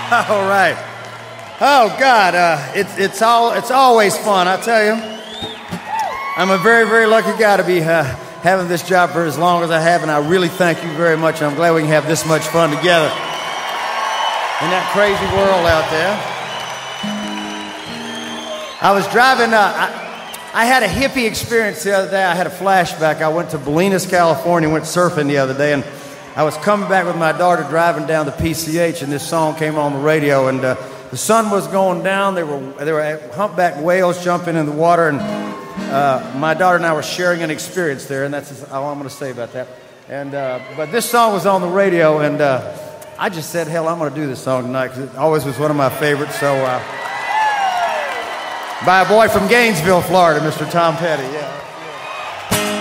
All right. Oh, God, it's always fun, I tell you. I'm a very, very lucky guy to be having this job for as long as I have, and I really thank you very much. I'm glad we can have this much fun together in that crazy world out there. I was driving, I had a hippie experience the other day. I had a flashback. I went to Bolinas, California, went surfing the other day, and I was coming back with my daughter driving down the PCH, and this song came on the radio, and the sun was going down. There were humpback whales jumping in the water, and my daughter and I were sharing an experience there, and that's all I'm going to say about that. And but this song was on the radio, and I just said, hell, I'm going to do this song tonight because it always was one of my favorites. So, by a boy from Gainesville, Florida, Mr. Tom Petty. Yeah.